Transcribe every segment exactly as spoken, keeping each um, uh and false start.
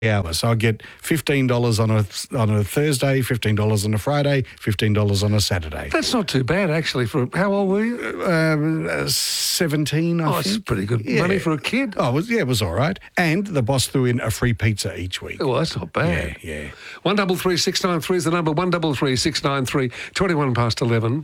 hour. So I get fifteen dollars on a on a Thursday, fifteen dollars on a Friday, fifteen dollars on a Saturday. That's not too bad, actually. For how old were you? Um, uh, seventeen, I oh, think. It's pretty good yeah. money for a kid. Oh, it was, yeah, it was all right. And the boss threw in a free pizza each week. Well, that's not bad. Yeah, yeah. One double three six nine three is the number. One double three six nine three. Twenty-one past eleven.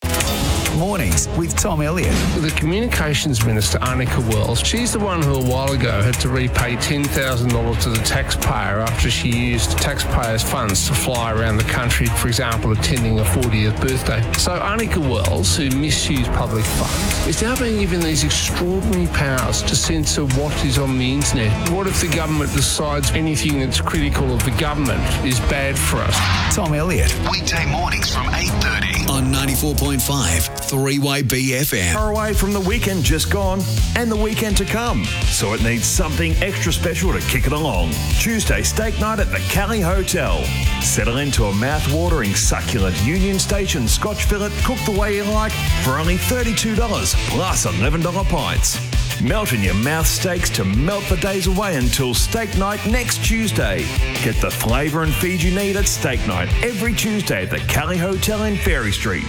Mornings with Tom Elliott. The Communications Minister, Annika Wells, she's the one who a while ago had to repay ten thousand dollars to the taxpayer after she used taxpayers' funds to fly around the country, for example, attending a fortieth birthday. So Annika Wells, who misused public funds, is now being given these extraordinary powers to censor what is on the internet. What if the government decides anything that's critical of the government is bad for us? Tom Elliott. Weekday mornings from eight thirty on ninety-four point five. three Y B F M. Far away from the weekend just gone and the weekend to come, so it needs something extra special to kick it along. Tuesday steak night at the Cali Hotel. Settle into a mouth-watering, succulent Union Station Scotch fillet cooked the way you like for only thirty-two dollars plus eleven dollars pints. Melt in your mouth steaks to melt the days away until steak night next Tuesday. Get the flavour and feed you need at steak night every Tuesday at the Cali Hotel in Ferry Street.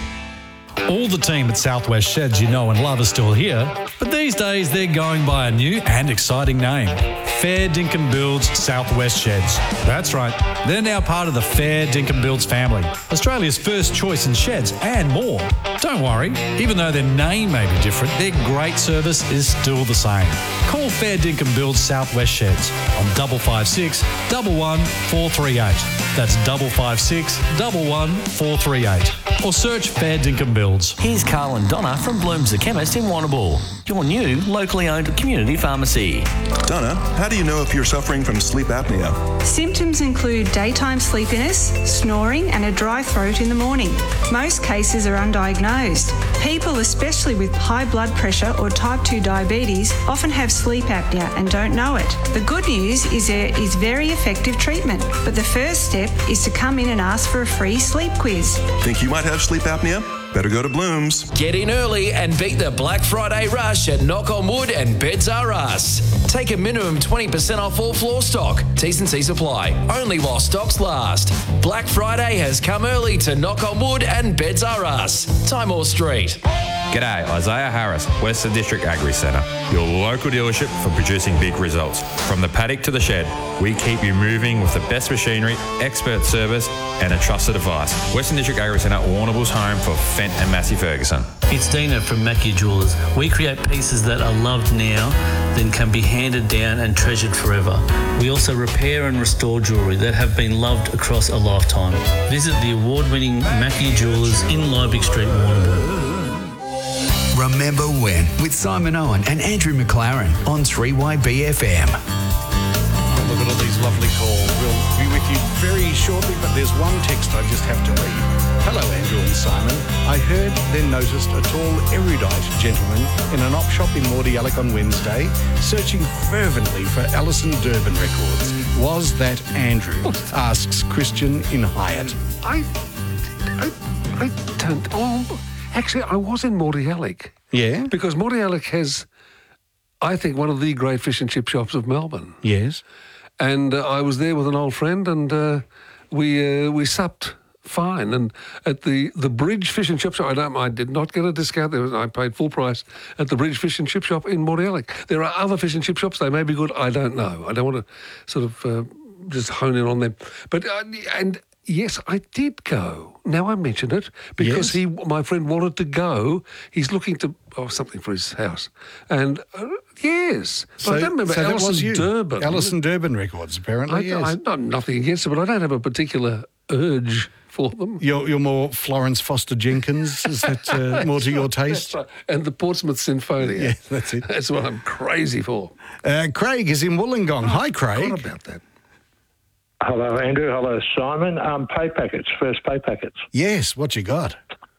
All the team at Southwest Sheds you know and love are still here, but these days they're going by a new and exciting name. Fair Dinkum Builds Southwest Sheds. That's right, they're now part of the Fair Dinkum Builds family, Australia's first choice in sheds and more. Don't worry, even though their name may be different, their great service is still the same. Call Fair Dinkum Builds Southwest Sheds on double five six, double one, four three eight. That's double five six, double one, four three eight. Or search Fair Dinkum Builds. Here's Carl and Donna from Bloom's the Chemist in Warrnambool, your new locally owned community pharmacy. Donna, how do you know if you're suffering from sleep apnea? Symptoms include daytime sleepiness, snoring and a dry throat in the morning. Most cases are undiagnosed. People, especially with high blood pressure or type two diabetes, often have sleep apnea and don't know it. The good news is there is very effective treatment, but the first step is to come in and ask for a free sleep quiz. Think you might have sleep apnea? Better go to Bloom's. Get in early and beat the Black Friday rush at Knock on Wood and Beds R Us. Take a minimum twenty percent off all floor stock. T's and C's apply. Only while stocks last. Black Friday has come early to Knock on Wood and Beds R Us. Timor Street. G'day, Isaiah Harris, Western District Agri Centre, your local dealership for producing big results. From the paddock to the shed, we keep you moving with the best machinery, expert service and a trusted advice. Western District Agri Centre, Warrnambool's home for Fent and Massey Ferguson. It's Dina from Mackie Jewelers. We create pieces that are loved now, then can be handed down and treasured forever. We also repair and restore jewellery that have been loved across a lifetime. Visit the award-winning Mackie Jewelers in Liebig Street, Warrnambool. Remember When with Simon Owen and Andrew McLaren on three Y B F M. Look at all these lovely calls. We'll be with you very shortly, but there's one text I just have to read. Hello, Andrew and Simon. I heard, then noticed a tall, erudite gentleman in an op shop in Mordialloc on Wednesday, searching fervently for Alison Durbin records. Was that Andrew? Asks Christian in Hyatt. I, I, I don't... Oh, actually, I was in Mordialloc. Yeah? Because Mordialloc has, I think, one of the great fish and chip shops of Melbourne. Yes. And uh, I was there with an old friend, and uh, we uh, we supped fine. And at the, the Bridge Fish and Chip Shop, I don't, I did not get a discount. There was, I paid full price at the Bridge Fish and Chip Shop in Mordialloc. There are other fish and chip shops. They may be good. I don't know. I don't want to sort of uh, just hone in on them. But uh, and yes, I did go. Now I mention it because Yes. he, my friend, wanted to go. He's looking to oh something for his house, and uh, yes, but So, I don't remember so that was Alison you. Durbin. Alison Durbin records, apparently, I, yes. I, I'm nothing against it, but I don't have a particular urge for them. You're, you're more Florence Foster Jenkins. Is that uh, more to your taste? That's right. And the Portsmouth Sinfonia. Yeah, that's it. That's what I'm crazy for. Uh, Craig is in Wollongong. Hi, Craig. Forgot about that. Hello, Andrew. Hello, Simon. Um, pay packets, first pay packets. Yes, what you got?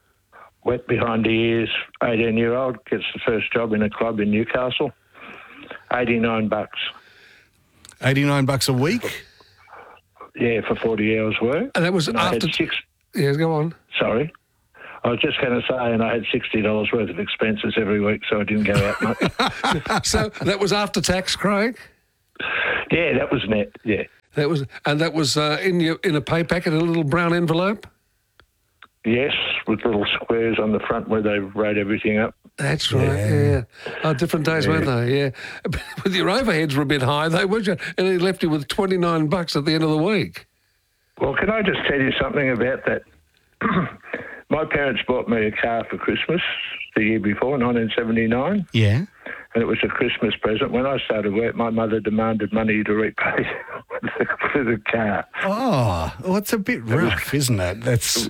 Wet behind the ears, eighteen-year-old, gets the first job in a club in Newcastle. eighty-nine bucks. eighty-nine bucks a week? Yeah, for forty hours work. And that was and I after... had six... Yeah, go on. Sorry. I was just going to say, and I had sixty dollars worth of expenses every week, so I didn't go out much. So that was after tax, Craig? Yeah, that was net. Yeah, that was, and that was uh, in your in a pay packet, a little brown envelope. Yes, with little squares on the front where they wrote everything up. That's right. Yeah. yeah. Oh, different days, yeah. weren't they? Yeah. But your overheads were a bit high, though, weren't you? And he left you with twenty-nine bucks at the end of the week. Well, can I just tell you something about that? My parents bought me a car for Christmas the year before, nineteen seventy-nine. Yeah. And it was a Christmas present. When I started work, my mother demanded money to repay for the car. Oh, well, it's a bit rough, isn't it? That's...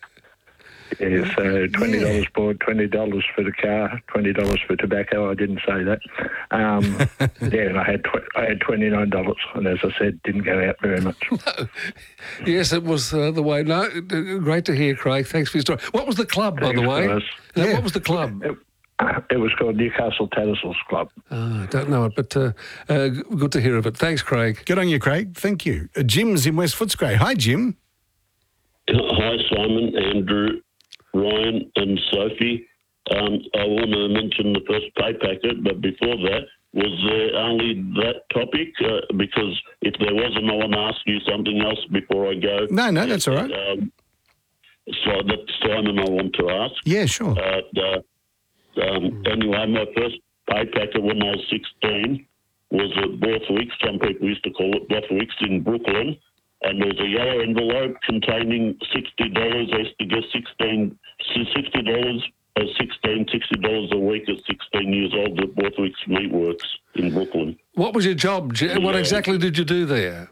Yeah, so twenty dollars yeah. board, twenty dollars for the car, twenty dollars for tobacco. I didn't say that. Um, yeah, and I had tw- I had twenty-nine dollars, and as I said, didn't go out very much. No. Yes, it was uh, the way. No, great to hear, Craig. Thanks for your story. What was the club, Thanks, by the way? Guys. No, Yeah. What was the club? It, it was called Newcastle Tattersalls Club. Oh, I don't know it, but uh, uh, good to hear of it. Thanks, Craig. Good on you, Craig. Thank you. Uh, Jim's in West Footscray. Hi, Jim. Hi, Simon, Andrew, Ryan and Sophie. Um, I want to mention the first pay packet, but before that, was there only that topic? Uh, because if there wasn't, I want to ask you something else before I go. No, no, that's all right. Um, so that's Simon I want to ask. Yeah, sure. Uh, uh, um, anyway, my first pay packet when I was sixteen was at Borthwick's. Some people used to call it Borthwick's in Brooklyn. And there was a yellow envelope containing sixty dollars. I used to get sixteen, sixty dollars, uh, sixteen, sixty dollars a week at sixteen years old at Borthwick's Meatworks in Brooklyn. What was your job? J- What Yeah. exactly did you do there?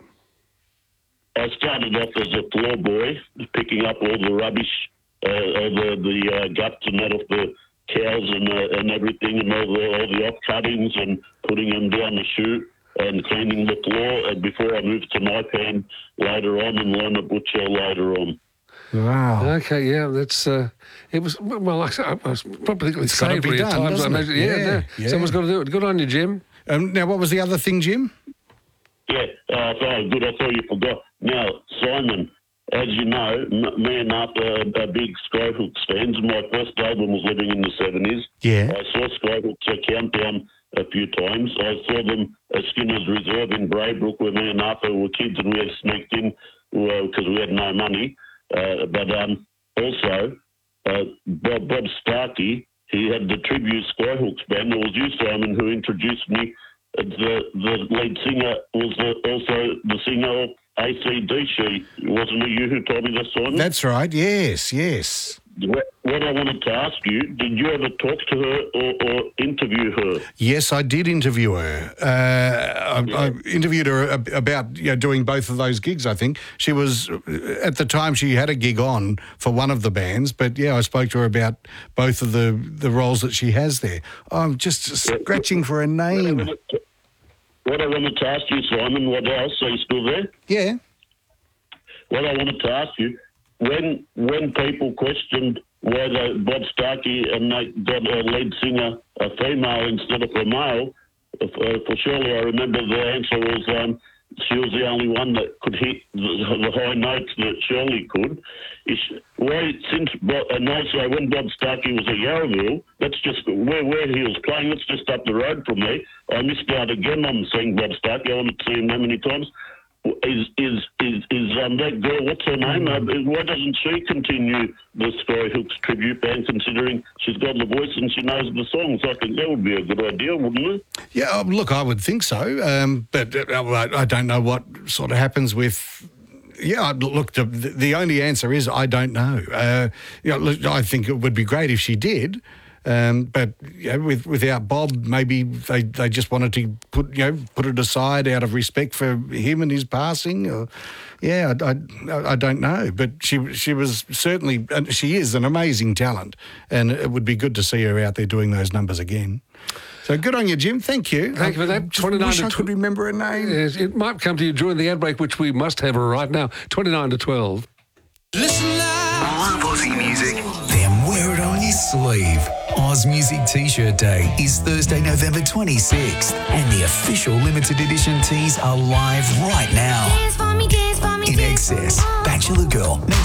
I started off as a floor boy, picking up all the rubbish, uh, uh, the, the uh, guts and that of the cows and uh, and everything, and all the, all the off cuttings, and putting them down the chute and cleaning the floor, and before I moved to Naipan later on and learned a butcher later on. Wow. Okay, yeah, that's, uh, it was, well, I, I was probably It's gotta be savoury at done, times, I doesn't it? imagine. Yeah, Yeah, yeah, yeah. Someone's got to do it. Good on you, Jim. Um, now, what was the other thing, Jim? Yeah, uh, oh, good, I thought you forgot. Now, Simon, as you know, m- me and Arthur are, are big Skyhooks fans. My first album was living in the seventies. Yeah. I saw Skyhooks at Countdown a few times. I saw them at Skinner's Reserve in Braybrook where me and Arthur were kids and we had sneaked in because we had no money. Uh, but um, also, uh, Bob, Bob Starkey, he had the Tribute Skyhooks band. It was you, Simon, who introduced me. Uh, the the lead singer was uh, also the singer of A C D C. Wasn't it you who told me that, Simon? That's right. Yes, yes. What, what I wanted to ask you, did you ever talk to her or, or interview her? Yes, I did interview her. Uh, I, I interviewed her ab- about you know, doing both of those gigs, I think. She was, at the time, she had a gig on for one of the bands, but yeah, I spoke to her about both of the, the roles that she has there. I'm just scratching for a name. What I, wanted to, what I wanted to ask you, Simon, what else? Are you still there? Yeah. What I wanted to ask you, when when people questioned why they, Bob Starkey and they got a lead singer, a female instead of a male, uh, for Shirley, I remember the answer was um, she was the only one that could hit the, the high notes that Shirley could. Is, why, since Bob, and also when Bob Starkey was at Yarraville, that's just where, where he was playing, that's just up the road from me. I missed out again on seeing Bob Starkey. I wanted to see him that many times. Is is is is um, that girl? What's her name? Uh, why doesn't she continue the Skyhooks tribute band? Considering she's got the voice and she knows the songs, I think that would be a good idea, wouldn't it? Yeah, uh, look, I would think so, um, but uh, I, I don't know what sort of happens with. Yeah, look, the, the only answer is I don't know. Uh, you know, look, I think it would be great if she did. Um, but you know, with, without Bob, maybe they, they just wanted to put you know put it aside out of respect for him and his passing. Or, yeah, I, I, I don't know, but she she was certainly and she is an amazing talent, and it would be good to see her out there doing those numbers again. So good on you, Jim. Thank you. Thank you for that. I wish I could remember her name. Yes, it might come to you during the ad break, which we must have her right now. Twenty-nine to twelve. Listen loud. Love Aussie music. Then wear it on your sleeve. Oz Music T-shirt Day is Thursday, November twenty-sixth, and the official limited edition tees are live right now. In Excess, Bachelor Girl, Mental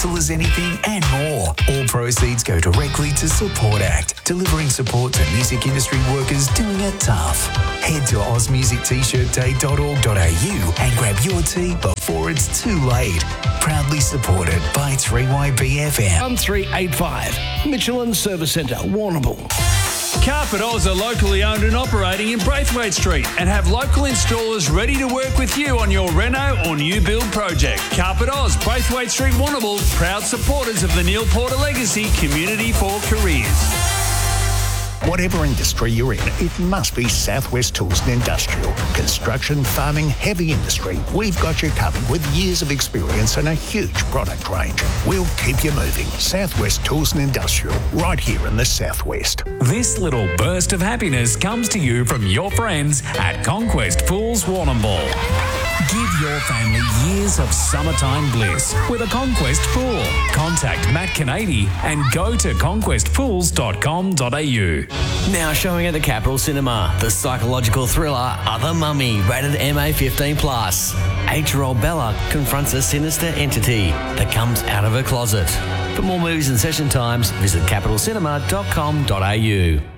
gentle as anything, and more. All proceeds go directly to Support Act, delivering support to music industry workers doing it tough. Head to oz music t shirt day dot org dot a u and grab your tee before it's too late. Proudly supported by three Y B F M. one three eight five, Michelin Service Centre, Warrnambool. Carpet Oz are locally owned and operating in Braithwaite Street and have local installers ready to work with you on your reno or new build project. Carpet Oz, Braithwaite Street, Warrnambool, proud supporters of the Neil Porter Legacy Community for Careers. Whatever industry you're in, it must be Southwest Tools and Industrial. Construction, farming, heavy industry. We've got you covered with years of experience and a huge product range. We'll keep you moving. Southwest Tools and Industrial, right here in the Southwest. This little burst of happiness comes to you from your friends at Conquest Pools Warrnambool. Give your family years of summertime bliss with a Conquest pool. Contact Matt Canady and go to conquest pools dot com dot a u. Now showing at the Capitol Cinema, the psychological thriller Other Mummy, rated M A fifteen plus. Eight-year-old Bella confronts a sinister entity that comes out of her closet. For more movies and session times, visit capital cinema dot com dot a u.